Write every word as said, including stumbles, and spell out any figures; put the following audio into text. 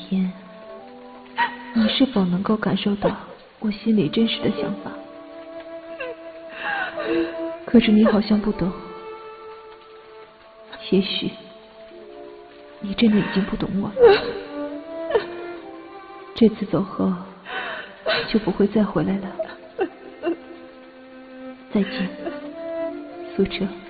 天，你是否能够感受到我心里真实的想法？可是你好像不懂，也许你真的已经不懂我了。这次走后就不会再回来了。再见，苏澈。